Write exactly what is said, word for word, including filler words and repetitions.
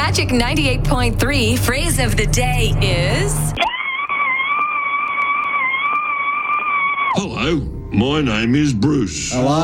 Magic ninety-eight point three phrase of the day is... Hello, my name is Bruce. Hello.